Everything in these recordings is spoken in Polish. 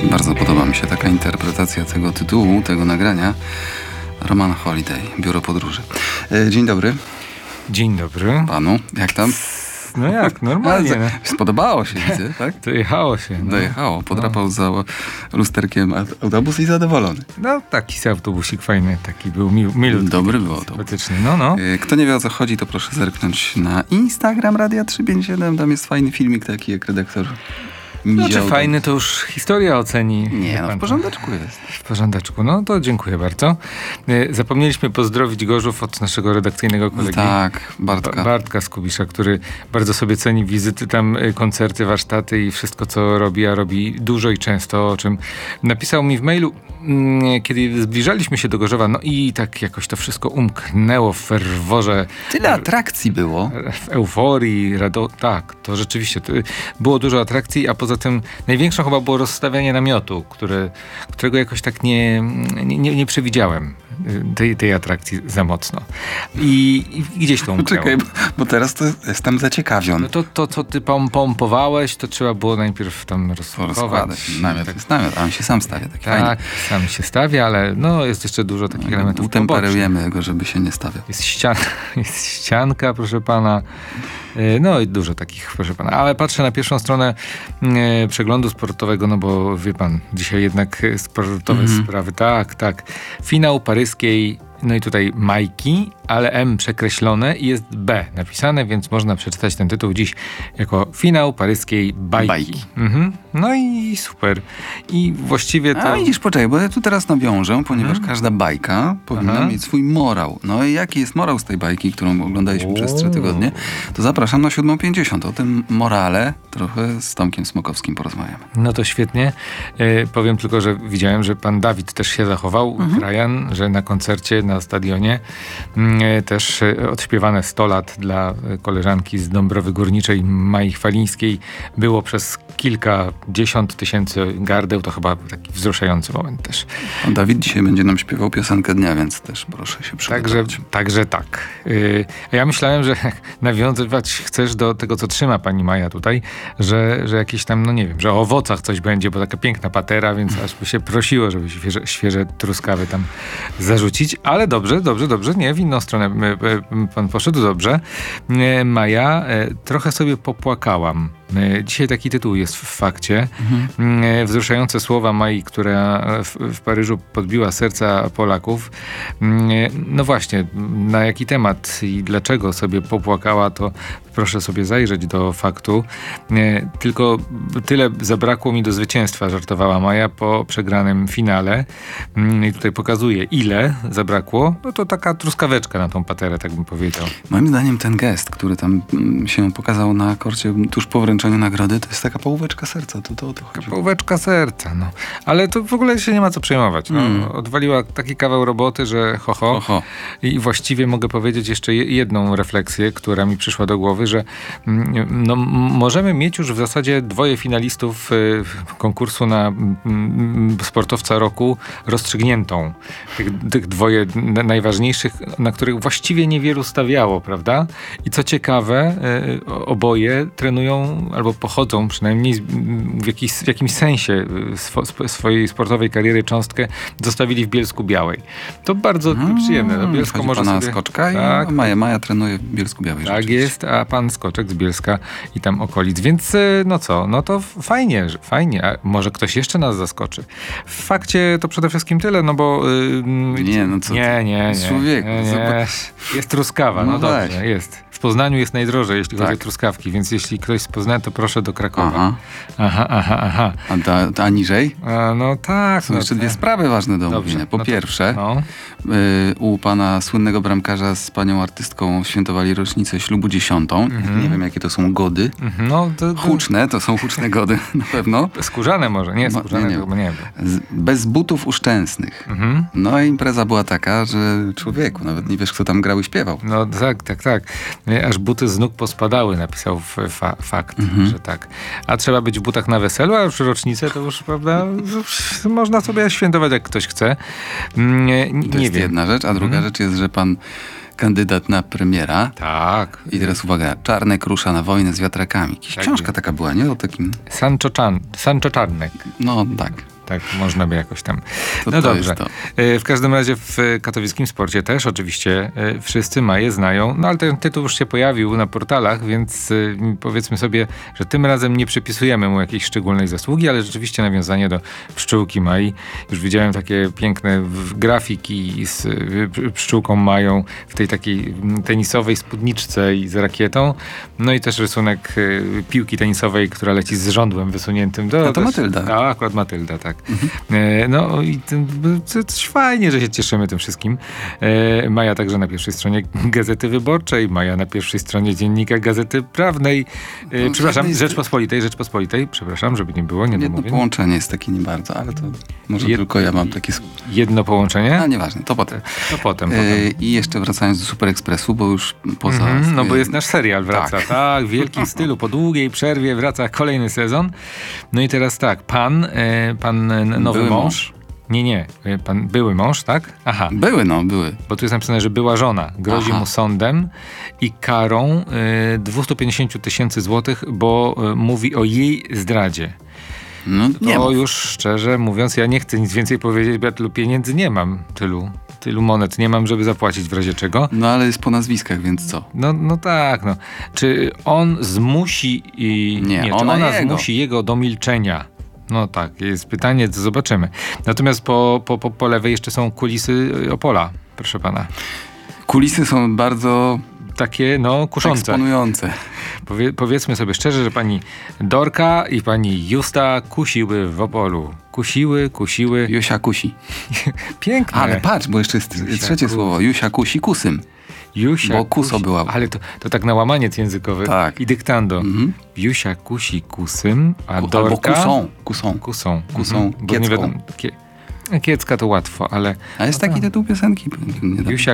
Bardzo podoba mi się taka interpretacja tego tytułu, tego nagrania. Roman Holiday, Biuro Podróży. Dzień dobry. Dzień dobry. Panu, jak tam? No jak, normalnie. Spodobało się, widzę, tak? Dojechało się. No. Dojechało. Podrapał za lusterkiem autobus i zadowolony. No taki autobusik fajny, taki był milutki. Dobry był autobus. Sympatyczny, no. Kto nie wie, o co chodzi, to proszę zerknąć na Instagram Radia 357. Tam jest fajny filmik taki, jak redaktor No czy fajny, to już historia oceni. Nie, w porządeczku jest. W porządeczku, no to dziękuję bardzo. Zapomnieliśmy pozdrowić Gorzów od naszego redakcyjnego kolegi. Tak, Bartka Skubisza, który bardzo sobie ceni wizyty tam, koncerty, warsztaty i wszystko, co robi, a robi dużo i często, o czym napisał mi w mailu, kiedy zbliżaliśmy się do Gorzowa, no i tak jakoś to wszystko umknęło w ferworze. Tyle atrakcji było. W euforii, tak, to rzeczywiście było dużo atrakcji, a poza tym największą chyba było rozstawianie namiotu, którego jakoś tak nie przewidziałem tej atrakcji za mocno. I gdzieś to umknęło. Czekaj, bo teraz to jestem zaciekawiony. No to co ty pompowałeś, to trzeba było najpierw tam rozkładać. Namiot jest namiot, a on się sam stawia. Taki tak, fajny. sam się stawia, ale no jest jeszcze dużo takich elementów utemperujemy go, żeby się nie stawiał. Jest ścianka, proszę pana. No i dużo takich, proszę pana. Ale patrzę na pierwszą stronę przeglądu sportowego, no bo wie pan, dzisiaj jednak sportowe sprawy. Tak. Finał paryskiej, no i tutaj Majki, ale M przekreślone i jest B napisane, więc można przeczytać ten tytuł dziś jako finał paryskiej bajki. No i super. I właściwie to... A widzisz, poczekaj, bo ja tu teraz nawiążę, ponieważ każda bajka powinna mieć swój morał. No i jaki jest morał z tej bajki, którą oglądaliśmy przez 3 tygodnie, to zapraszam na 7:50. O tym morale trochę z Tomkiem Smokowskim porozmawiamy. No to świetnie. Powiem tylko, że widziałem, że pan Dawid też się zachował, krajan, że na koncercie na stadionie też odśpiewane 100 lat dla koleżanki z Dąbrowy Górniczej Mai Chwalińskiej było przez kilkadziesiąt tysięcy gardeł. To chyba taki wzruszający moment też. Pan Dawid dzisiaj będzie nam śpiewał piosenkę dnia, więc też proszę się przygotować. Także tak. Ja myślałem, że nawiązywać chcesz do tego, co trzyma pani Maja tutaj, że jakieś tam, no nie wiem, że o owocach coś będzie, bo taka piękna patera, więc aż by się prosiło, żeby świeże truskawy tam zarzucić. Ale dobrze, nie, w inną stronę pan poszedł, dobrze. Maja, trochę sobie popłakałam. Dzisiaj taki tytuł jest w Fakcie. Wzruszające słowa Mai, która w Paryżu podbiła serca Polaków. No właśnie, na jaki temat i dlaczego sobie popłakała, to proszę sobie zajrzeć do Faktu. Tylko tyle zabrakło mi do zwycięstwa, żartowała Maja po przegranym finale. I tutaj pokazuje, ile zabrakło. No to taka truskaweczka na tą paterę, tak bym powiedział. Moim zdaniem ten gest, który tam się pokazał na korcie tuż po wręczeniu nagrody, to jest taka połóweczka serca. To o to chodzi. Połóweczka serca, no. Ale to w ogóle się nie ma co przejmować. No. Odwaliła taki kawał roboty, że ho. I właściwie mogę powiedzieć jeszcze jedną refleksję, która mi przyszła do głowy, że no, możemy mieć już w zasadzie 2 finalistów konkursu na sportowca roku rozstrzygniętą. Tych 2 najważniejszych, na których właściwie niewielu stawiało, prawda? I co ciekawe, oboje trenują albo pochodzą przynajmniej w jakimś sensie swojej sportowej kariery cząstkę zostawili w Bielsku Białej. To bardzo przyjemne. No, Bielsko może pana sobie... Skoczka tak, i Maja trenuje w Bielsku Białej. Tak jest, a pan Skoczek z Bielska i tam okolic. Więc no co, no to fajnie. A może ktoś jeszcze nas zaskoczy. W Fakcie to przede wszystkim tyle, no bo... nie, no co nie. Człowieku. Nie. Jest truskawa, no dobrze, jest. W Poznaniu jest najdrożej, jeśli chodzi o truskawki, więc jeśli ktoś z Poznania, to proszę do Krakowa. Aha. A niżej? No tak. Są jeszcze 2 sprawy ważne do omówienia. Po pierwsze, u pana słynnego bramkarza z panią artystką świętowali rocznicę ślubu 10. Nie wiem, jakie to są gody. Huczne, to są huczne gody na pewno. Skórzane może, nie skórzane, nie. Bez butów uszczęsnych. No i impreza była taka, że człowieku, nawet nie wiesz, kto tam grał i śpiewał. No tak. Aż buty z nóg pospadały, napisał Fakt, że tak. A trzeba być w butach na weselu, a już rocznicę to już, prawda, można sobie świętować, jak ktoś chce. To jest jedna rzecz, a druga rzecz jest, że pan kandydat na premiera. Tak. I teraz uwaga, Czarnek rusza na wojnę z wiatrakami. Książka taka była, nie? O takim... Sancho Czarnek. No tak. tak można by jakoś tam. To No to dobrze. jest to. W każdym razie w katowickim sporcie też oczywiście wszyscy Maję znają, no ale ten tytuł już się pojawił na portalach, więc powiedzmy sobie, że tym razem nie przypisujemy mu jakiejś szczególnej zasługi, ale rzeczywiście nawiązanie do pszczółki Mai. Już widziałem takie piękne grafiki z pszczółką Mają w tej takiej tenisowej spódniczce i z rakietą. No i też rysunek piłki tenisowej, która leci z żądłem wysuniętym. A to Matylda. A, akurat Matylda, tak. No i to fajnie, że się cieszymy tym wszystkim. Maja także na pierwszej stronie Gazety Wyborczej, Maja na pierwszej stronie Dziennika Gazety Prawnej. Przepraszam, Rzeczpospolitej, przepraszam, żeby nie było, nie Jedno domówień. połączenie jest takie nie bardzo, ale to może tylko ja mam takie... Jedno połączenie? A nieważne, to potem. No potem. I jeszcze wracając do Super Ekspresu, bo już poza... No bo jest nasz serial, wraca. Tak, w wielkim stylu. Po długiej przerwie wraca kolejny sezon. No i teraz tak, pan nowy Były mąż. Nie, pan były mąż, tak? Aha. Były. Bo tu jest napisane, że była żona. Grozi mu sądem i karą 250 000 złotych, bo mówi o jej zdradzie. No nie To mów. już szczerze mówiąc, ja nie chcę nic więcej powiedzieć, bo ja tylu pieniędzy nie mam. Tylu monet nie mam, żeby zapłacić w razie czego. No ale jest po nazwiskach, więc co? No tak, no. Czy on zmusi... Nie, czy ona ona jego. zmusi jego do milczenia? No tak, jest pytanie, to zobaczymy. Natomiast po lewej jeszcze są kulisy Opola, proszę pana. Kulisy są bardzo Takie, kuszące. eksponujące. Powiedzmy sobie szczerze, że pani Dorka i pani Justa kusiły w Opolu. Kusiły. Jusia kusi. Piękne. Ale patrz, bo jeszcze jest Jusia trzecie kusi. słowo. Jusia kusi kusym. Jusia bo kuso kusi. była. Ale to tak na łamaniec językowy. Tak. I dyktando. Mhm. Jusia kusi kusym, a Albo Dorka... kusą. Kusą. Bo nie nie wiadomo. Kiecka to łatwo, ale... A jest taki tytuł piosenki. Jusia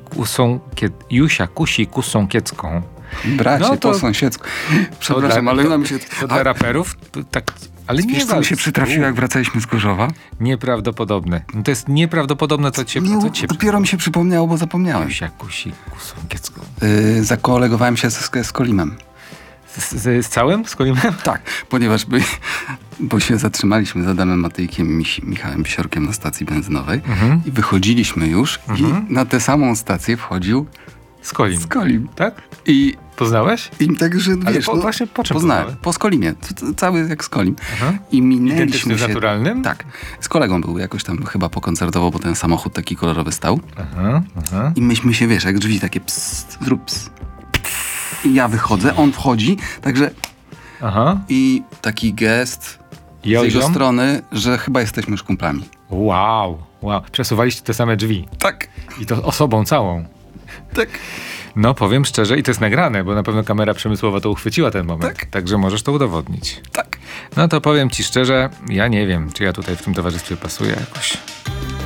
kusi kusą kiecką. Bracie, No to- po sąsiedzku. Przepraszam, ale nam się... To dla raperów? Tak, ale nie Wiesz, co mi się przytrafiło, jak wracaliśmy z Gorzowa? Nieprawdopodobne. No to jest nieprawdopodobne, co cię... Dopiero mi się przypomniało, bo zapomniałem. Jusia kusi kusą kiecką. Zakolegowałem się z Kolimem. Z całym? Z Kolimem? Tak, ponieważ bo się zatrzymaliśmy z Adamem Matyjkiem i Michałem Bisiorkiem na stacji benzynowej i wychodziliśmy już i na tę samą stację wchodził Z Kolim. Skolim. Tak? I Poznałeś? tak, że Ale wiesz, właśnie po czym poznałem. poznałeś? Po Skolimie. To cały jak Skolim. Aha. I minęliśmy Identyczny z się... naturalnym? Tak. Z kolegą był jakoś tam chyba pokoncertowo, bo ten samochód taki kolorowy stał. Aha. I myśmy się, wiesz, jak drzwi takie psst, zrób psst. I ja wychodzę, on wchodzi, także Aha. i taki gest z jego strony, że chyba jesteśmy już kumplami. Wow. Przesuwaliście te same drzwi. Tak. I to osobą całą. Tak. No, powiem szczerze, i to jest nagrane, bo na pewno kamera przemysłowa to uchwyciła ten moment. Tak. Także możesz to udowodnić. Tak. No to powiem ci szczerze, ja nie wiem, czy ja tutaj w tym towarzystwie pasuję jakoś.